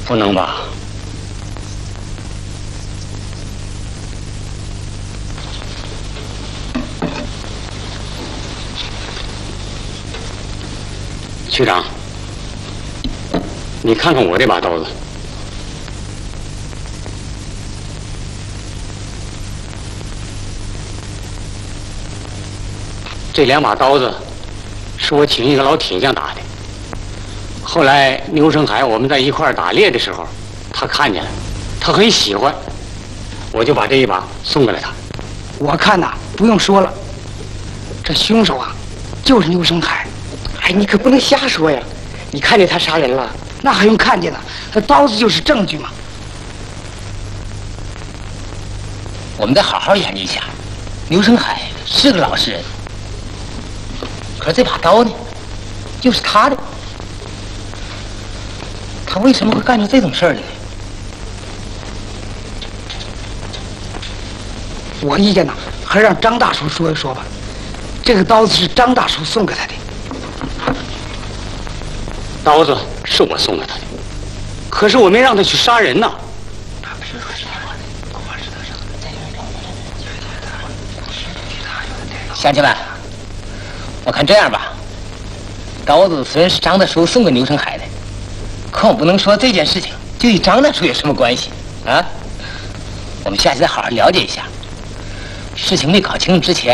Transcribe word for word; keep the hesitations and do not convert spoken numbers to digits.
不能吧？局长，你看看我这把刀子，这两把刀子是我请一个老铁匠打的。后来牛生海我们在一块儿打猎的时候，他看见了，他很喜欢，我就把这一把送给了他。 我看呐，不用说了，这凶手啊，就是牛生海。哎，你可不能瞎说呀！你看见他杀人了？那还用看见呢？这刀子就是证据嘛。 我们得好好研究一下。牛生海是个老实人，可是这把刀呢，又是他的，他为什么会干出这种事儿来呢？ 我意见呢，还是让张大叔说一说吧。这个刀子是张大叔送给他的。 刀子是我送给他的，可是我没让他去杀人呐。 乡亲们，我看这样吧，刀子虽然是张大叔送给牛生海的，可我不能说这件事情就与张大叔有什么关系啊。我们下去再好好了解一下，事情没搞清楚之前。